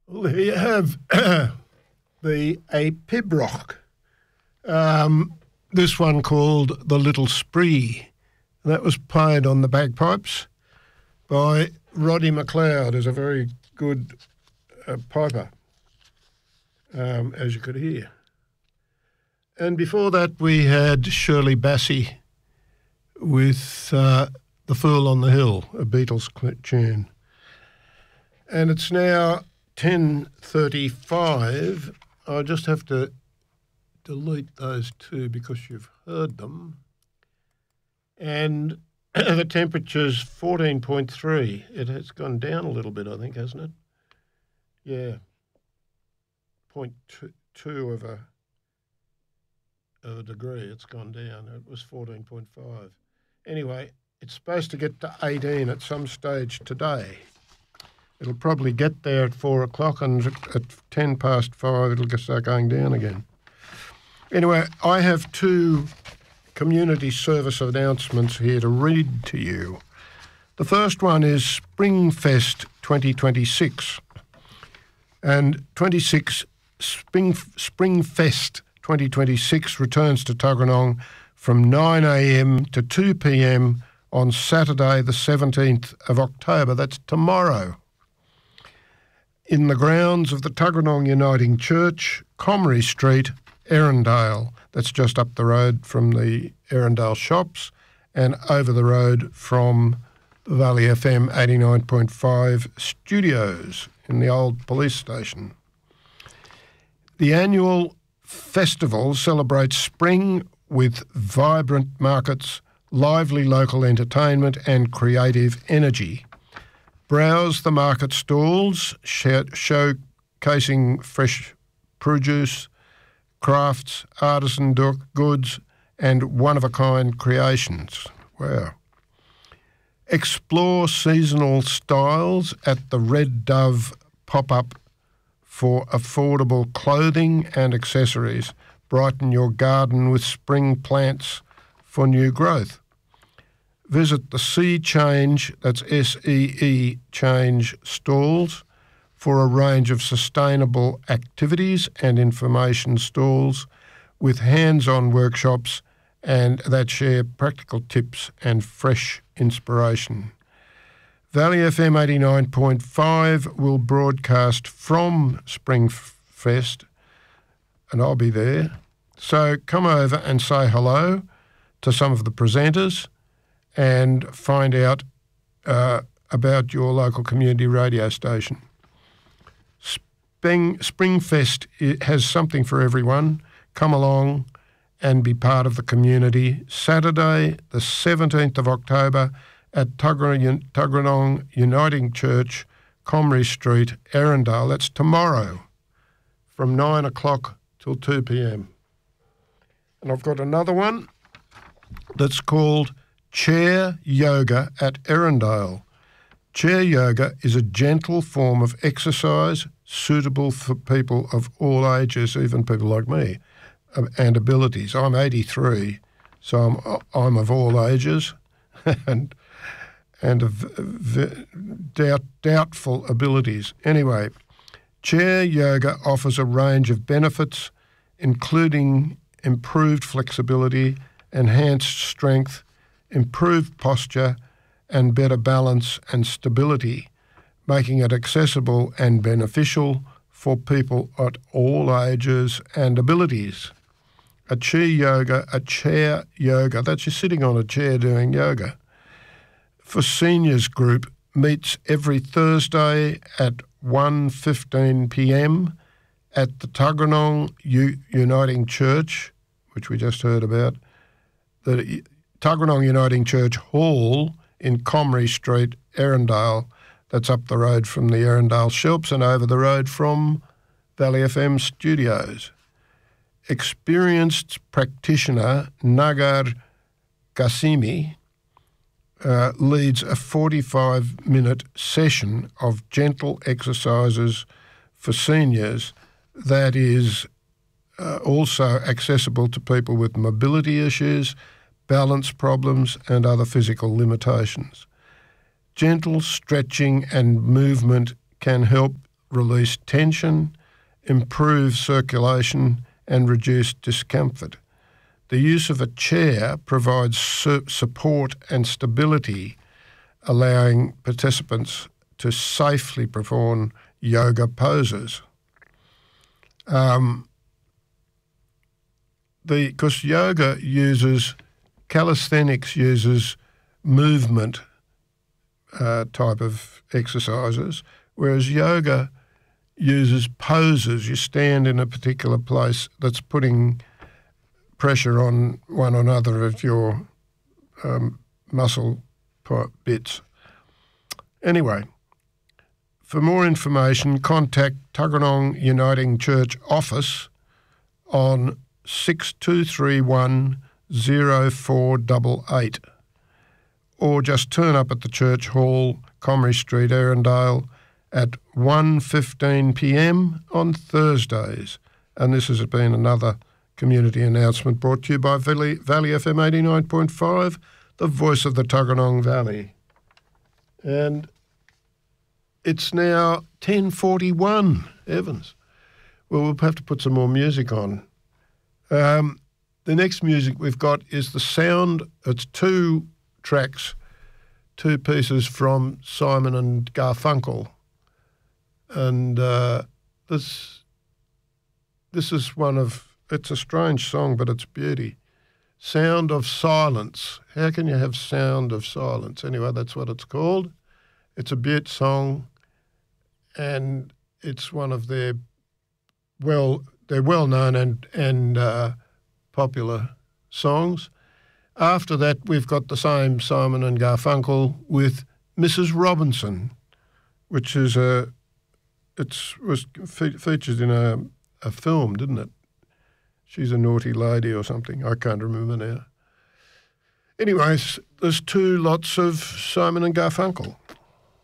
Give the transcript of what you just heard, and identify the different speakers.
Speaker 1: Well, there you have a pibroch. This one called The Little Spree. That was played on the bagpipes by Roddy McLeod, who's a very good piper, as you could hear. And before that we had Shirley Bassey with The Fool on the Hill, a Beatles tune. And it's now 10:35. I just have to delete those two because you've heard them. And the temperature's 14.3. It has gone down a little bit, I think, hasn't it? Yeah. 0.2 of a degree. It's gone down. It was 14.5. Anyway, it's supposed to get to 18 at some stage today. It'll probably get there at 4 o'clock, and at 10 past 5 it'll start going down again. Anyway, I have two community service announcements here to read to you. The first one is Springfest 2026. And Springfest 2026 returns to Tuggeranong from 9 a.m. to 2 p.m. on Saturday the 17th of October. That's tomorrow. In the grounds of the Tuggeranong Uniting Church, Comrie Street, Erindale. That's just up the road from the Erindale shops and over the road from Valley FM 89.5 studios in the old police station. The annual festival celebrates spring with vibrant markets, lively local entertainment and creative energy. Browse the market stalls, showcasing fresh produce, crafts, artisan goods and one-of-a-kind creations. Wow. Explore seasonal styles at the Red Dove pop-up for affordable clothing and accessories. Brighten your garden with spring plants for new growth. Visit the Sea Change, that's SEE Change stalls, for a range of sustainable activities and information stalls with hands-on workshops and that share practical tips and fresh inspiration. Valley FM 89.5 will broadcast from Springfest, and I'll be there. So come over and say hello to some of the presenters and find out about your local community radio station. Springfest has something for everyone. Come along and be part of the community. Saturday, the 17th of October at Tuggeranong Uniting Church, Comrie Street, Erindale. That's tomorrow from 9 o'clock till 2 p.m. And I've got another one that's called Chair Yoga at Erindale. Chair yoga is a gentle form of exercise suitable for people of all ages, even people like me, and abilities. I'm 83, so I'm of all ages and of doubtful abilities. Anyway, chair yoga offers a range of benefits, including improved flexibility, enhanced strength, improved posture, and better balance and stability, making it accessible and beneficial for people at all ages and abilities. A chair yoga, that's you sitting on a chair doing yoga, for seniors group meets every Thursday at 1:15 p.m. at the Tuggeranong Uniting Church, which we just heard about, the Tuggeranong Uniting Church Hall in Comrie Street, Erindale. That's up the road from the Erindale shops and over the road from Valley FM studios. Experienced practitioner Nagar Qasimi leads a 45-minute session of gentle exercises for seniors that is also accessible to people with mobility issues, balance problems and other physical limitations. Gentle stretching and movement can help release tension, improve circulation, and reduce discomfort. The use of a chair provides support and stability, allowing participants to safely perform yoga poses. Because calisthenics uses movement type of exercises, whereas yoga uses poses. You stand in a particular place that's putting pressure on one or another of your muscle bits. Anyway, for more information, contact Tuggeranong Uniting Church office on 6231 0488, or just turn up at the Church Hall, Comrie Street, Erindale, at 1:15 p.m. on Thursdays. And this has been another community announcement brought to you by Valley FM 89.5, the voice of the Tuggeranong Valley. And it's now 10:41, Evans. Well, we'll have to put some more music on. The next music we've got is the sound. It's 2 tracks, 2 pieces from Simon and Garfunkel. And this is one of, it's a strange song, but it's beauty. Sound of Silence. How can you have Sound of Silence? Anyway, that's what it's called. It's a beaut song, and it's one of their they're well-known and popular songs. After that, we've got the same Simon and Garfunkel with Mrs. Robinson, which is was featured in a film, didn't it? She's a naughty lady or something. I can't remember now. Anyways, there's 2 lots of Simon and Garfunkel.